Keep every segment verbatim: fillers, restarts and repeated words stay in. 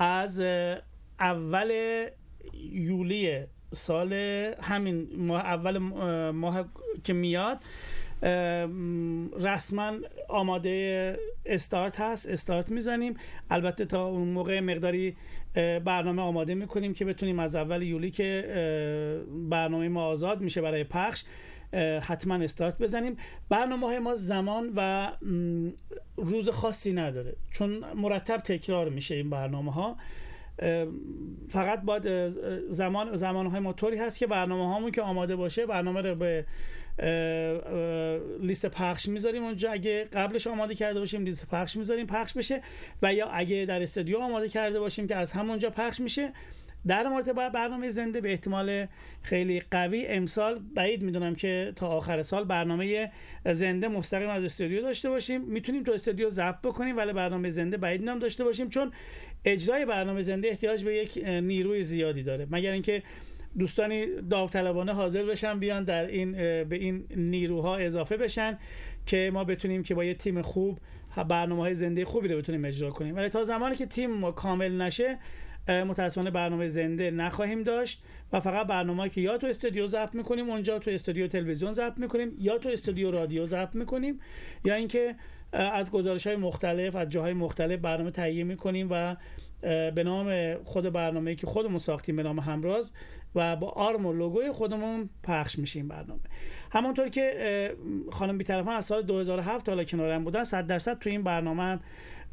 از اول یولی سال همین ماه، اول ماه که میاد رسما آماده استارت هست، استارت میزنیم. البته تا اون موقع مقداری برنامه آماده میکنیم که بتونیم از اول یولی که برنامه ما آزاد میشه برای پخش حتما استارت بزنیم. برنامه های ما زمان و روز خاصی نداره، چون مرتب تکرار میشه این برنامه ها. فقط باید زمان زمانهای ما طوری هست که برنامه هامون که آماده باشه برنامه رو به لیست پخش میذاریم اونجا، اگه قبلش آماده کرده باشیم لیست پخش میذاریم پخش بشه، و یا اگه در استودیو آماده کرده باشیم که از همونجا پخش میشه. در مورد برنامه زنده به احتمال خیلی قوی امسال بعید میدونم که تا آخر سال برنامه زنده مستقیم از استودیو داشته باشیم. میتونیم تو استودیو ضبط بکنیم ولی برنامه زنده بعید میدونم داشته باشیم، چون اجرای برنامه زنده احتیاج به یک نیروی زیادی داره، مگر اینکه دوستانی داوطلبانه حاضر بشن بیان در این به این نیروها اضافه بشن که ما بتونیم که با یه تیم خوب برنامه‌های زنده خوبی رو بتونیم اجرا کنیم. ولی تا زمانی که تیم ما کامل نشه متاسفانه برنامه زنده نخواهیم داشت و فقط برنامه‌ای که یا تو استودیو ضبط می‌کنیم اونجا تو استودیو تلویزیون ضبط می‌کنیم یا تو استودیو رادیو ضبط می‌کنیم، یا اینکه از گزارش‌های مختلف از جاهای مختلف برنامه تهیه می‌کنیم و به نام خود برنامه‌ای که خودمون ساختیم به نام همراز و با آرم و لوگوی خودمون پخش میشیم برنامه. همونطور که خانم بی‌طرفان از سال دو هزار و هفت حالا کنارم بودن، صد درصد تو این برنامه هم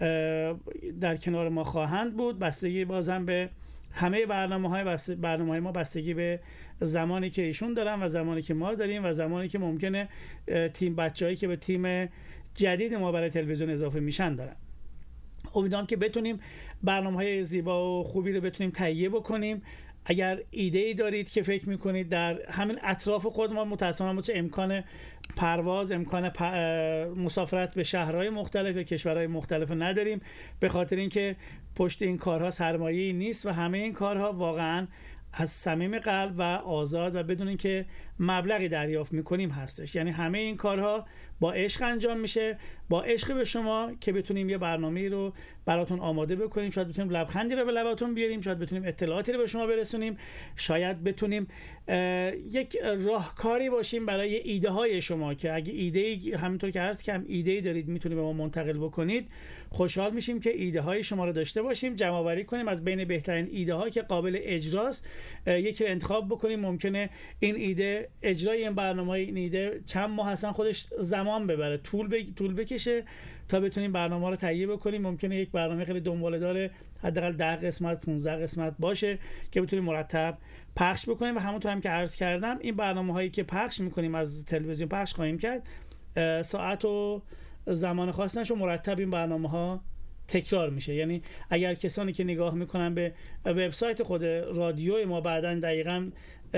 در کنار ما خواهند بود. بستگی بازم به همه برنامه‌های بس... برنامه‌های ما بستگی به زمانی که ایشون دارن و زمانی که ما داریم و زمانی که ممکنه تیم بچه‌هایی که به تیم جدید ما برای تلویزیون اضافه میشن دارن. امیدوارم که بتونیم برنامه‌های زیبا و خوبی رو بتونیم تهیه بکنیم. اگر ایده‌ای دارید که فکر می‌کنید در همین اطراف خود ما، متأسفانه چه امکان پرواز، امکان پ... مسافرت به شهرهای مختلف و کشورهای مختلف نداریم، به خاطر اینکه پشت این کارها سرمایه‌ای نیست و همه این کارها واقعاً از صمیم قلب و آزاد و بدون اینکه مبلغی دریافت میکنیم هستش. یعنی همه این کارها با عشق انجام میشه، با عشق به شما که بتونیم یه برنامه‌ای رو براتون آماده بکنیم، شاید بتونیم لبخندی رو به لباتون بیاریم، شاید بتونیم اطلاعاتی رو به شما برسونیم، شاید بتونیم یک راهکاری باشیم برای ایده های شما که اگه ایده همونطور که عرض کردم ایده دارید میتونید به ما منتقل بکنید. خوشحال میشیم که ایده های شما رو داشته باشیم، جمع آوری کنیم از بین بهترین ایده ها که قابل اجراست یکی رو انتخاب بکنیم. ممکنه این ایده، اجرای این برنامه، این ایده چند ماه اصلا خودش زمان ببره، طول ب... طول بکشه تا بتونیم برنامه رو تهیه بکنیم. ممکنه یک برنامه خیلی دنباله داره حداقل ده قسمت پانزده قسمت باشه که بتونیم مرتب پخش بکنیم. و همونطور هم که عرض کردم این برنامه هایی که پخش میکنیم از تلویزیون پخش خواهیم کرد، ساعت و زمان خاص نشه، مرتب این برنامه ها تکرار میشه. یعنی اگر کسانی که نگاه میکنن به وبسایت خود رادیو ما، بعداً دقیقاً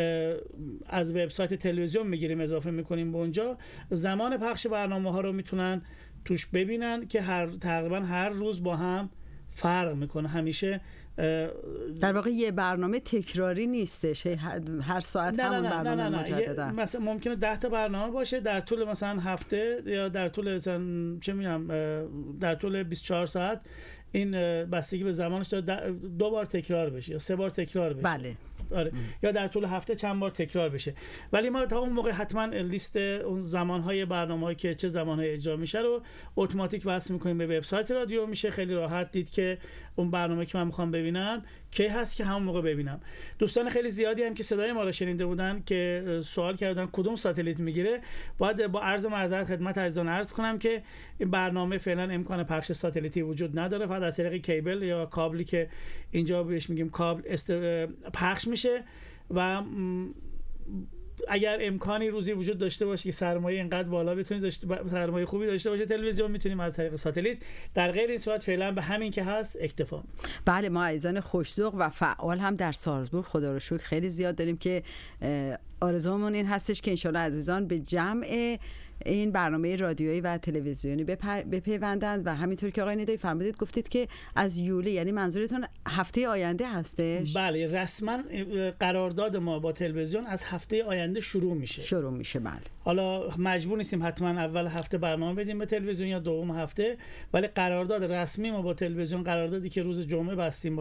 از وبسایت تلویزیون میگیریم اضافه میکنیم به اونجا، زمان پخش برنامه ها رو میتونن توش ببینن که هر تقریبا هر روز با هم فرق میکنه. همیشه در واقع یه برنامه تکراری نیستش، هر ساعت نه همون نه نه برنامه نه نه مجددا. مثلا ممکنه ده تا برنامه باشه در طول مثلا هفته یا در طول مثلا چه میگم در طول بیست و چهار ساعت، این بستگی به زمانش داره، دو بار تکرار بشه یا سه بار تکرار بشه. بله. آره. یا در طول هفته چند بار تکرار بشه. ولی ما تا اون موقع حتما لیست اون زمانهای برنامه‌ای که چه زمانهای اجرا میشه رو اتوماتیک وصل می‌کنیم به وبسایت رادیو. میشه خیلی راحت دید که اون برنامه که من می‌خوام ببینم کی هست که همون موقع ببینم. دوستان خیلی زیادی هم که صدای ما رو شنیده بودن که سوال کردن کدوم ساتلیت میگیره، باید با عرض معذرت خدمت عزیزان عرض کنم که این برنامه فعلا امکان پخش ساتلیتی وجود نداره، فقط از طریق کیبل یا کابلی که اینجا بهش میگیم کابل است پخش میشه. و اگر امکانی روزی وجود داشته باشه که سرمایه اینقدر بالا بتونید داشته سرمایه خوبی داشته باشه تلویزیون، میتونیم از طریق ساتلیت. در غیر این صورت فعلا به همین که هست اکتفا. بله، ما عزیزان خوش‌ذوق و فعال هم در سالزبورگ خدا رو شکر خیلی زیاد داریم که آرزومون این هستش که انشالله عزیزان به جمع این برنامه رادیویی و تلویزیونی بپیوندند. و همینطور که آقای ندایی فرمودید گفتید که از یولی، یعنی منظورتون هفته آینده هستش؟ بله، رسما قرارداد ما با تلویزیون از هفته آینده شروع میشه. شروع میشه بله. حالا مجبور نیستیم حتما اول هفته برنامه بدیم به تلویزیون یا دوم هفته، ولی قرارداد رسمی ما با تلویزیون، قراردادی که روز جمعه بستیم